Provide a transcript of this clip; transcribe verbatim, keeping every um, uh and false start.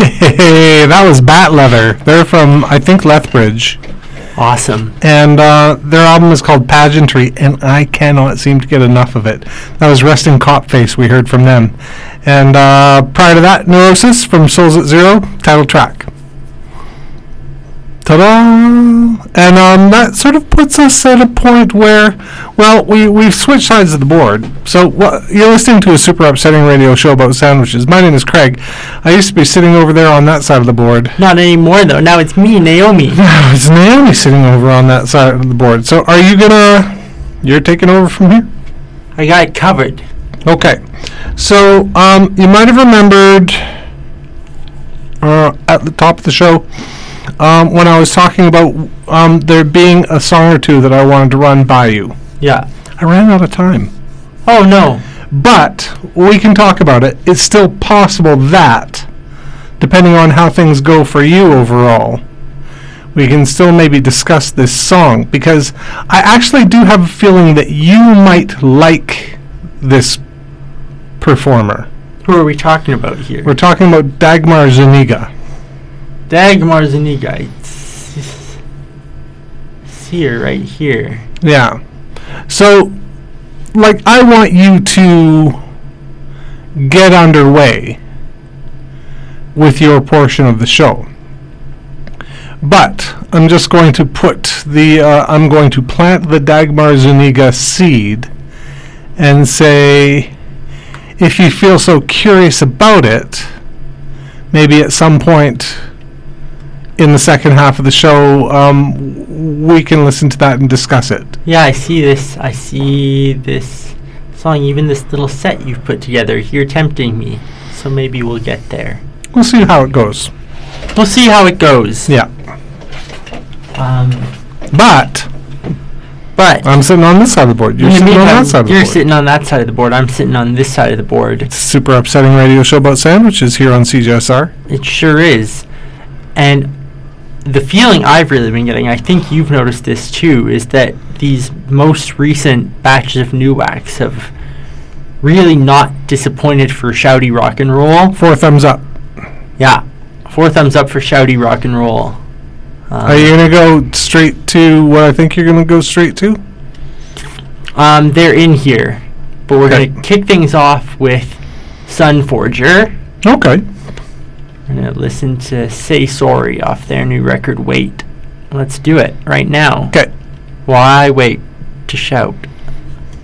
Hey, that was Bat Leather. They're from, I think, Lethbridge. Awesome. And uh, their album is called Pageantry, and I cannot seem to get enough of it. That was Resting Cop Face we heard from them. And uh, prior to that, Neurosis from Souls at Zero, title track. Ta-da! And um, that sort of puts us at a point where, well, we, we've switched sides of the board. So what, you're listening to a super upsetting radio show about sandwiches. My name is Craig. I used to be sitting over there on that side of the board. Not anymore, though. Now it's me, Naomi. Now it's Naomi sitting over on that side of the board. So are you gonna... You're taking over from here? I got it covered. Okay. So um, you might have remembered uh, at the top of the show Um, when I was talking about um, there being a song or two that I wanted to run by you. Yeah. I ran out of time. Oh, no. But we can talk about it. It's still possible that, depending on how things go for you overall, we can still maybe discuss this song, because I actually do have a feeling that you might like this performer. Who are we talking about here? We're talking about Dagmar Zuniga. Dagmar Zuniga. It's, it's here, right here. Yeah. So, like, I want you to get underway with your portion of the show. But I'm just going to put the, uh, I'm going to plant the Dagmar Zuniga seed and say, if you feel so curious about it, maybe at some point in the second half of the show, um, we can listen to that and discuss it. Yeah, I see this. I see this song, even this little set you've put together. You're tempting me, so maybe we'll get there. We'll see how it goes. We'll see how it goes. Yeah. Um, But but I'm sitting on this side of the board. You're in the sitting on meantime, that side of the you're board. sitting on that side of the board. I'm sitting on this side of the board. It's a super upsetting radio show about sandwiches here on C J S R. It sure is. And the feeling I've really been getting, I think you've noticed this too, is that these most recent batches of new wax have really not disappointed for shouty rock and roll. Four thumbs up. Yeah, four thumbs up for shouty rock and roll. Um, Are you going to go straight to what I think you're going to go straight to? Um, they're in here, but we're Okay. going to kick things off with Sunforger. Okay. We're going to listen to Say Sorry off their new record, Wait. Let's do it right now. Okay. Why wait to shout?